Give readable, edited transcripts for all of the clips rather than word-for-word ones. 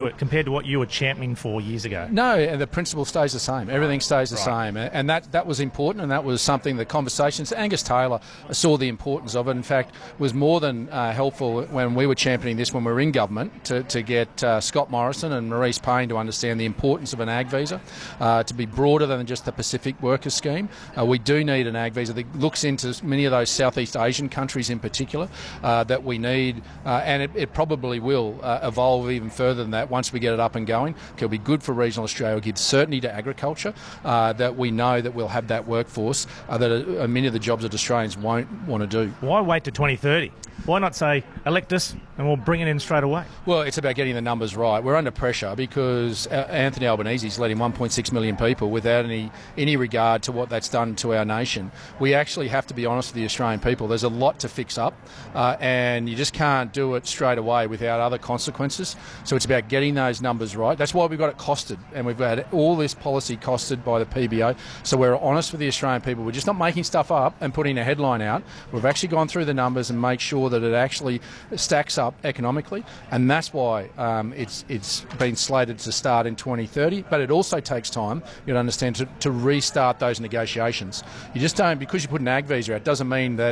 compared to what you were championing for years ago? No, and the principle stays the same. Everything stays the same. And that was important, and that was something, the conversations. Angus Taylor saw the importance of it. In fact, was more than helpful when we were championing this when we were in government to get Scott Morrison and Maurice Payne to understand the importance of an ag visa, to be broader than just the Pacific Workers Scheme. We do need an ag visa that looks into many of those Southeast Asian countries in particular that we need, and it probably will evolve even further than that once we get it up and going. It'll be good for regional Australia. It'll give certainty to agriculture, that we know that we'll have that workforce that many of the jobs that Australians won't want to do. Why wait to 2030? Why not say, elect us and we'll bring it in straight away? Well, it's about getting the numbers right. We're under pressure because Anthony Albanese's leading 1.6 million people without any regard to what that's done to our nation. We actually have to be honest with the Australian people. There's a lot to fix up, and you just can't do it straight away without other consequences. So it's about getting those numbers right. That's why we've got it costed, and we've had all this policy costed by the PBO. So we're honest with the Australian people. We're just not making stuff up and putting a headline out. We've actually gone through the numbers and make sure that it actually stacks up economically, and that's why it's been slated to start in 2030. But it also takes time, you to understand, to restart those negotiations. You just don't, because you put an ag visa out, doesn't mean that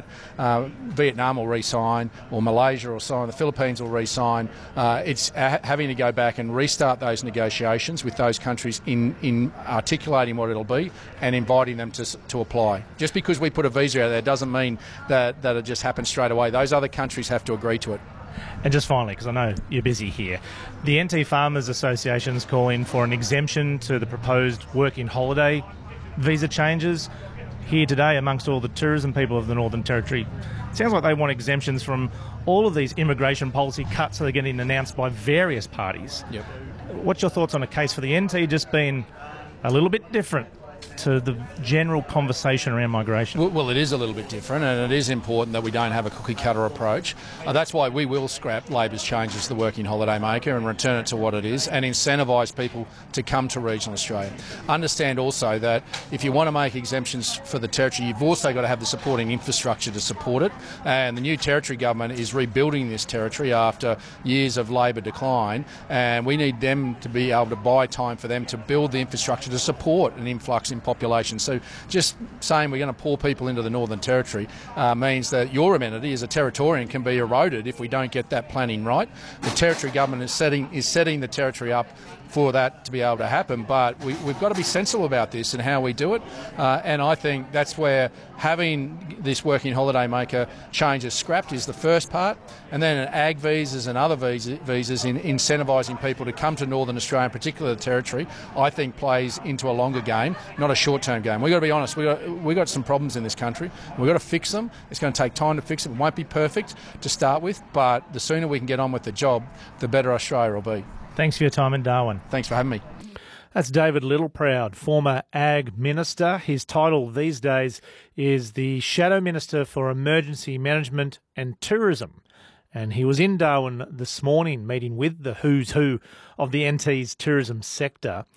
Vietnam will re-sign, or Malaysia will sign, the Philippines will re-sign. It's having to go back and restart those negotiations with those countries in articulating what it'll be and inviting them to apply. Just because we put a visa out there doesn't mean that it just happens straight away. Those other countries have to agree to it. And just finally, because I know you're busy here, the NT Farmers Association is calling for an exemption to the proposed working holiday visa changes. Here today, amongst all the tourism people of the Northern Territory, it sounds like they want exemptions from all of these immigration policy cuts that are getting announced by various parties. Yep. What's your thoughts on a case for the NT just being a little bit different to the general conversation around migration? Well, it is a little bit different, and it is important that we don't have a cookie-cutter approach. That's why we will scrap Labor's changes to the working holiday maker and return it to what it is and incentivise people to come to regional Australia. Understand also that if you want to make exemptions for the Territory, you've also got to have the supporting infrastructure to support it, and the new Territory government is rebuilding this Territory after years of Labor decline, and we need them to be able to buy time for them to build the infrastructure to support an influx in population. So just saying we're going to pour people into the Northern Territory means that your amenity as a Territorian can be eroded if we don't get that planning right. The Territory government is setting the Territory up for that to be able to happen, but we've got to be sensible about this and how we do it, and I think that's where having this working holiday maker changes scrapped is the first part, and then ag visas and other visas in incentivising people to come to Northern Australia, in particular the Territory, I think plays into a longer game, not a short-term game. We've got to be honest, we've got some problems in this country. We've got to fix them. It's going to take time to fix them. It won't be perfect to start with, but the sooner we can get on with the job, the better Australia will be. Thanks for your time in Darwin. Thanks for having me. That's David Littleproud, former Ag Minister. His title these days is the Shadow Minister for Emergency Management and Tourism. And he was in Darwin this morning meeting with the who's who of the NT's tourism sector.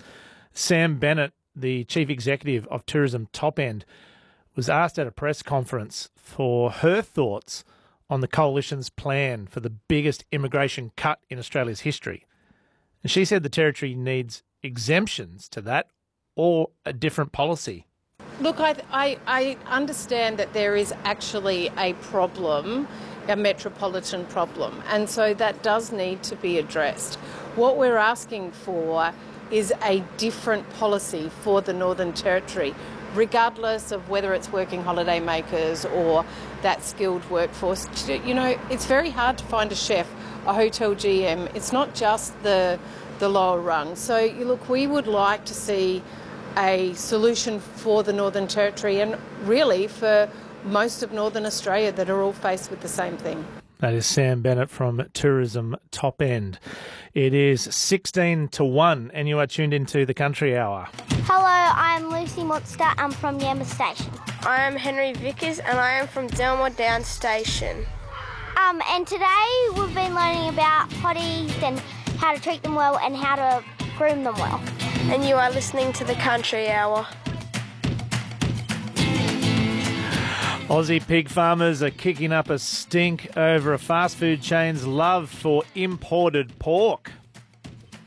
Sam Bennett, the Chief Executive of Tourism Top End, was asked at a press conference for her thoughts on the Coalition's plan for the biggest immigration cut in Australia's history. And she said the Territory needs exemptions to that or a different policy. Look, I understand that there is actually a problem, a metropolitan problem, and so that does need to be addressed. What we're asking for is a different policy for the Northern Territory, regardless of whether it's working holiday makers or that skilled workforce. You know, it's very hard to find a chef, a hotel GM. It's not just the lower rung. So, look, we would like to see a solution for the Northern Territory and really for most of Northern Australia that are all faced with the same thing. That is Sam Bennett from Tourism Top End. It is 16-1 and you are tuned into the Country Hour. Hello, I'm Lucy Monster. I'm from Yamba Station. I am Henry Vickers and I am from Delmore Down Station. And today we've been learning about potties and how to treat them well and how to groom them well. And you are listening to the Country Hour. Aussie pig farmers are kicking up a stink over a fast food chain's love for imported pork.